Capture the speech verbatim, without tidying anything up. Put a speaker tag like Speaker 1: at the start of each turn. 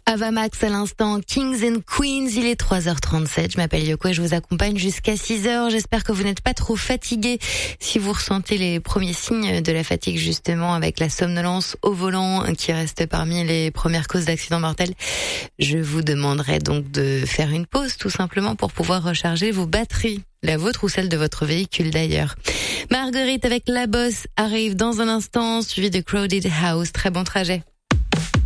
Speaker 1: Avamax à l'instant, Kings and Queens, il est trois heures trente-sept, je m'appelle Yoko et je vous accompagne jusqu'à six heures. J'espère que vous n'êtes pas trop fatigués. Si vous ressentez les premiers signes de la fatigue justement avec la somnolence au volant qui reste parmi les premières causes d'accidents mortels, je vous demanderai donc de faire une pause tout simplement pour pouvoir recharger vos batteries, la vôtre ou celle de votre véhicule d'ailleurs. Marguerite avec La Bosse arrive dans un instant, suivi de Crowded House. Très bon trajet.